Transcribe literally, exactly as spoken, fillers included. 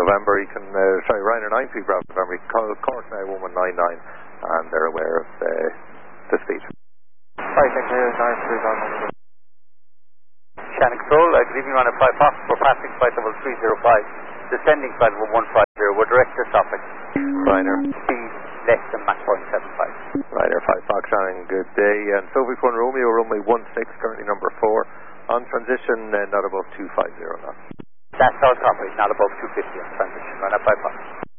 November. You can, uh, sorry, Ryanair nine three Bravo November. You can call Cork now one one nine nine, and they're aware of uh, the speed. Right, thank you, nine three Bravo. Shannon Control, uh, good evening, runner five Fox for passing flight level three zero five, descending flight level one five zero. We're direct to stopping. Ryanair. Speed less than Mach point seven five. Ryanair five Fox, Shannon, good day. And Soviet one Romeo, runway one six, currently number four. On transition, uh, not above two five zero knots. That's all copy, not above two fifty on transition, runner five Fox.